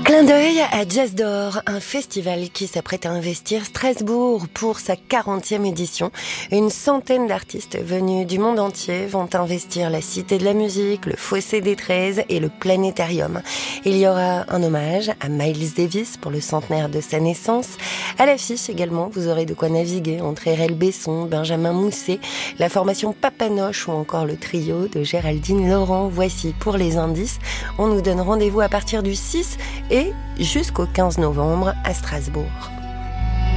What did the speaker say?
Clin d'œil à Jazz d'Or, un festival qui s'apprête à investir Strasbourg pour sa 40e édition. Une centaine d'artistes venus du monde entier vont investir la Cité de la Musique, le Fossé des 13 et le Planétarium. Il y aura un hommage à Miles Davis pour le centenaire de sa naissance. À l'affiche également, vous aurez de quoi naviguer entre Erel Besson, Benjamin Mousset, la formation Papanoche ou encore le trio de Géraldine Laurent. Voici pour les indices. On nous donne rendez-vous à partir du 6 et jusqu'au 15 novembre à Strasbourg.